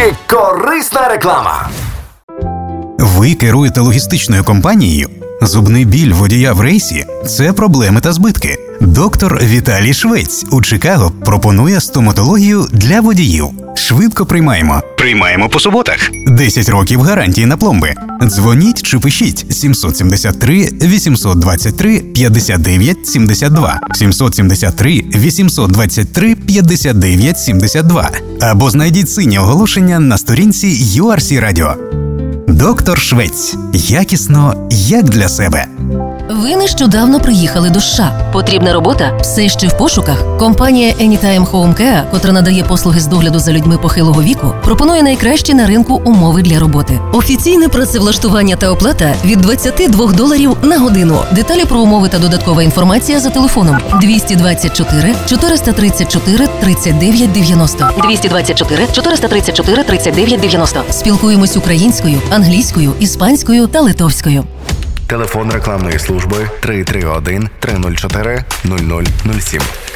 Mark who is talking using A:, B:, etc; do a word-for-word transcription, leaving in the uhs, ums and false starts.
A: корисна реклама.
B: Ви керуєте логістичною компанією? Зубний біль водія в рейсі – це проблеми та збитки. Доктор Віталій Швець у Чикаго пропонує стоматологію для водіїв. Швидко приймаємо. Приймаємо по суботах. десять років гарантії на пломби. Дзвоніть чи пишіть сім сім три, вісім два три, п'ять дев'ять сім два, сім сім три, вісім два три, п'ять дев'ять сім два або знайдіть синє оголошення на сторінці ю ар сі Radio. Доктор Швець. Якісно, як для себе.
C: Ви нещодавно приїхали до США. Потрібна робота? Все ще в пошуках? Компанія Anytime Home Care, котра надає послуги з догляду за людьми похилого віку, пропонує найкращі на ринку умови для роботи. Офіційне працевлаштування та оплата від двадцять два доларів на годину. Деталі про умови та додаткова інформація за телефоном двісті двадцять чотири, чотириста тридцять чотири, тридцять дев'ять дев'яносто. двісті двадцять чотири, чотириста тридцять чотири, тридцять дев'ять дев'яносто. Спілкуємось українською, англійською, іспанською та литовською.
D: Телефон рекламної служби три три один, три нуль чотири, нуль нуль нуль сім.